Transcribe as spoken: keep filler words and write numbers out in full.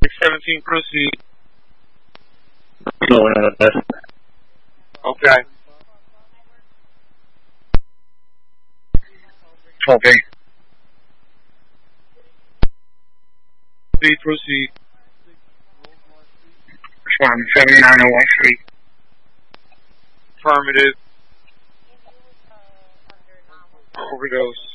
seventeen, proceed. No, we're not at that. Okay. Okay. Please proceed. Respond seventy-nine oh one Street. Affirmative. Overdose.